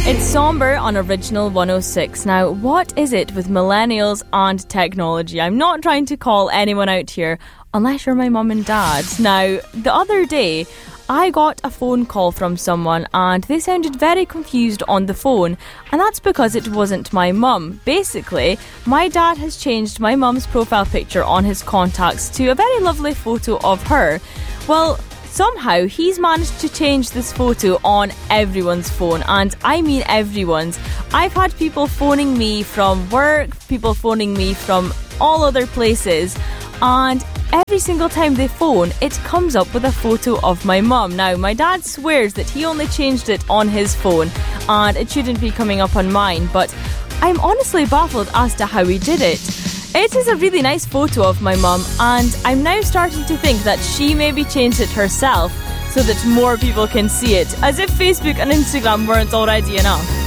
It's Somber on Original 106. Now, what is it with millennials and technology? I'm not trying to call anyone out here, unless you're my mum and dad. Now, the other day, I got a phone call from someone and they sounded very confused on the phone, and that's because it wasn't my mum. Basically, my dad has changed my mum's profile picture on his contacts to a very lovely photo of her. Well, somehow he's managed to change this photo on everyone's phone, and I mean everyone's. I've had people phoning me from work, people phoning me from all other places, and every single time they phone, it comes up with a photo of my mum. Now, my dad swears that he only changed it on his phone and it shouldn't be coming up on mine, but I'm honestly baffled as to how he did it. It is a really nice photo of my mum, and I'm now starting to think that she maybe changed it herself so that more people can see it, as if Facebook and Instagram weren't already enough.